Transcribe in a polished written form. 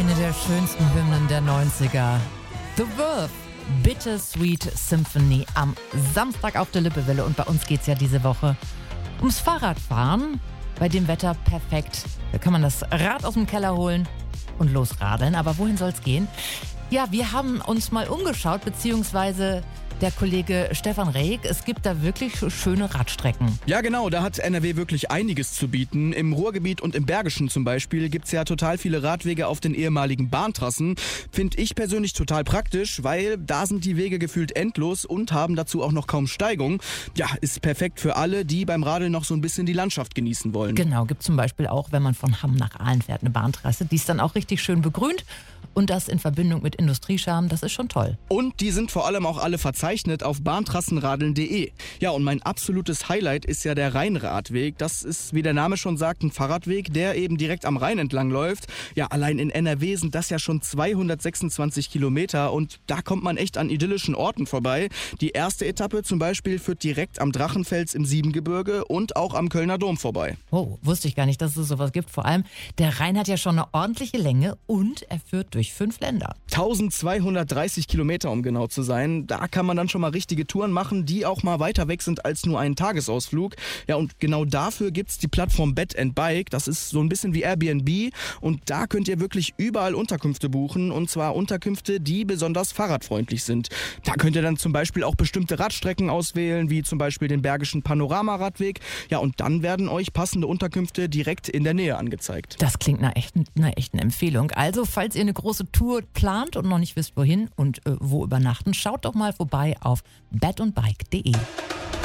Eine der schönsten Hymnen der 90er. The Verve, Bittersweet Symphony am Samstag auf der Lippewelle. Und bei uns geht's ja diese Woche ums Fahrradfahren. Bei dem Wetter perfekt. Da kann man das Rad aus dem Keller holen und losradeln. Aber wohin soll's gehen? Ja, wir haben uns mal umgeschaut, beziehungsweise der Kollege Stefan Rehg. Es gibt da wirklich schöne Radstrecken. Ja genau, da hat NRW wirklich einiges zu bieten. Im Ruhrgebiet und im Bergischen zum Beispiel gibt's ja total viele Radwege auf den ehemaligen Bahntrassen. Finde ich persönlich total praktisch, weil da sind die Wege gefühlt endlos und haben dazu auch noch kaum Steigung. Ja, ist perfekt für alle, die beim Radeln noch so ein bisschen die Landschaft genießen wollen. Genau, gibt zum Beispiel auch, wenn man von Hamm nach Aalen fährt, eine Bahntrasse. Die ist dann auch richtig schön begrünt. Und das in Verbindung mit Industriescham, das ist schon toll. Und die sind vor allem auch alle verzeichnet auf bahntrassenradeln.de. Ja, und mein absolutes Highlight ist ja der Rheinradweg. Das ist, wie der Name schon sagt, ein Fahrradweg, der eben direkt am Rhein entlang läuft. Ja, allein in NRW sind das ja schon 226 Kilometer und da kommt man echt an idyllischen Orten vorbei. Die erste Etappe zum Beispiel führt direkt am Drachenfels im Siebengebirge und auch am Kölner Dom vorbei. Oh, wusste ich gar nicht, dass es sowas gibt. Vor allem, der Rhein hat ja schon eine ordentliche Länge und er führt durch 5 Länder. 1230 Kilometer, um genau zu sein. Da kann man dann schon mal richtige Touren machen, die auch mal weiter weg sind als nur einen Tagesausflug. Ja, und genau dafür gibt's die Plattform Bed & Bike. Das ist so ein bisschen wie Airbnb und da könnt ihr wirklich überall Unterkünfte buchen und zwar Unterkünfte, die besonders fahrradfreundlich sind. Da könnt ihr dann zum Beispiel auch bestimmte Radstrecken auswählen, wie zum Beispiel den Bergischen Panoramaradweg. Ja, und dann werden euch passende Unterkünfte direkt in der Nähe angezeigt. Das klingt nach einer echten Empfehlung. Also, falls ihr eine große Tour plant und noch nicht wisst, wohin und wo übernachten, schaut doch mal vorbei auf bedandbike.de.